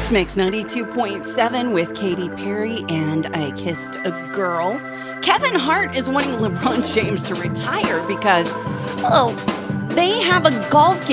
It's Mix 92.7 with Katy Perry and I Kissed a Girl. Kevin Hart is wanting LeBron James to retire because, well, they have a golf game